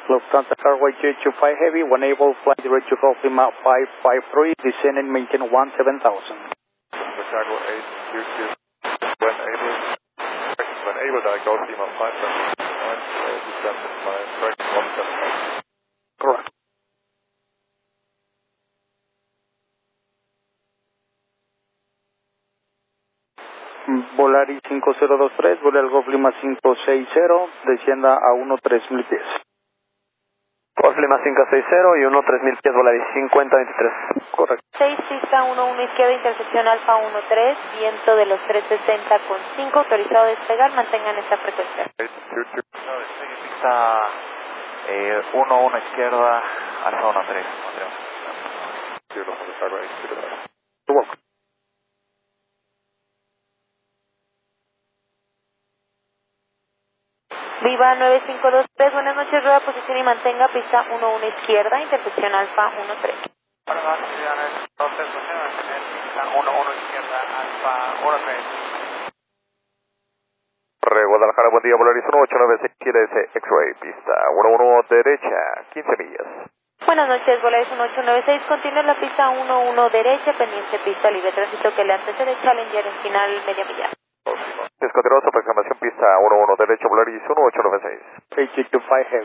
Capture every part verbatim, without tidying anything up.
Lufthansa Cargo eight two two five Heavy, when able, fly direct to Golf Lima five five three, descend and maintain one seven thousand. Lufthansa Cargo eight two two, when able, when able, I Golf Lima five five three, uh, descend my correct one seven thousand. Correct. Volaris cinco cero dos tres, vuela al Golf Lima cinco seis cero, descienda a uno tres mil pies. Golf Lima cinco seis cero y uno tres mil pies, Volaris cincuenta veintitrés. Correcto. seis, pista uno uno izquierda, intersección Alfa uno tres, viento de los trescientos sesenta con cinco, autorizado a despegar, mantengan esta frecuencia. Pista eh, uno uno izquierda, Alfa uno tres. You're welcome. Viva nueve cinco dos tres, buenas noches, rueda posición y mantenga pista uno uno izquierda, intersección Alfa uno tres. Buenas noches, pista uno uno izquierda, Alfa uno tres. Re Guadalajara, buen día, Volaris uno ocho nueve seis, quiere ese X-Ray, pista uno uno derecha, quince millas. Buenas noches, Volaris uno ocho nueve seis, continúa la pista uno uno derecha, pendiente pista libre tránsito que le antecede, Challenger en final media milla. Descontinuamos aproximación pista uno uno derecho, Volaris uno ocho nueve seis. eight two two five Heavy.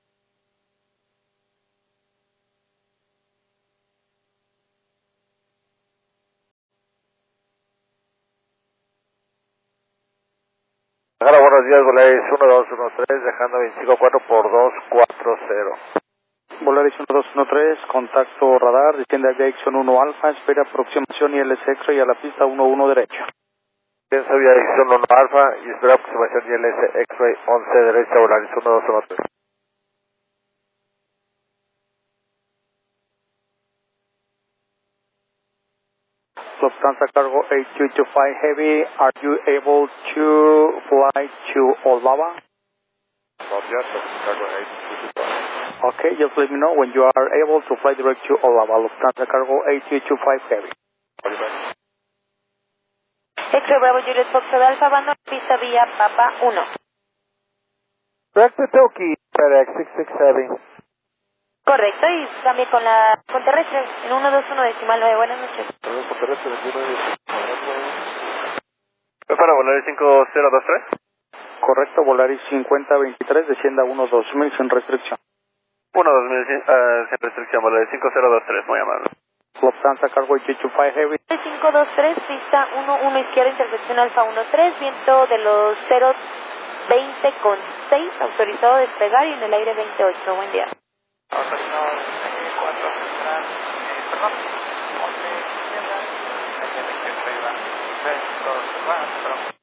Hola, buenos días, Volaris uno dos uno tres, dejando veinticinco cuatro por dos cuatro cero. Volaris uno dos uno tres, contacto radar, desciende a Jackson uno Alfa, espera aproximación I L S X-Ray a la pista uno uno derecha. Piensa vía dirección uno Alfa y espera aproximación I L S X-Ray once derecha, Volaris uno dos uno tres. Lufthansa Cargo eight two two five Heavy, are you able to fly to Oldava? Not yet, Lufthansa Cargo eight two two five. Okay, just let me know when you are able to fly direct to Oldava. Lufthansa Cargo eight two two five Heavy. X-Ray Bravo Juliet Foxtrot Alfa, bando pista vía Papa uno. Direct to Toki, FedEx six six seven. Correcto, y también con la con terrestre en uno dos uno decimal nueve, buenas noches. Para Volaris cinco cero dos tres. Correcto, Volaris cincuenta veintitrés, descienda a uno dos mil sin restricción. uno dos mil uh, sin restricción, Volaris cinco cero dos tres, muy amable. Lufthansa Cargo eight two two five Heavy. cinco dos tres, pista uno uno izquierda, intersección Alfa uno tres, viento de los cero veinte con seis, autorizado a despegar y en el aire veintiocho, buen día. Autorizado cuatro central, perdón, once izquierda, veintiocho arriba, tres, dos, perdón.